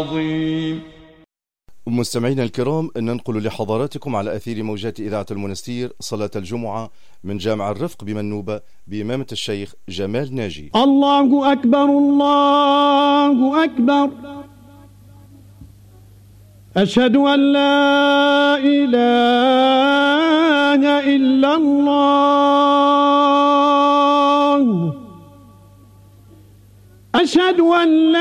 عظيم. مستمعينا الكرام، ننقل لحضراتكم على أثير موجات إذاعة المنستير صلاة الجمعة من جامع الرفق بمنوبة بإمامة الشيخ جمال ناجي. الله أكبر الله أكبر، أشهد أن لا إله إلا الله، أشهد أن لا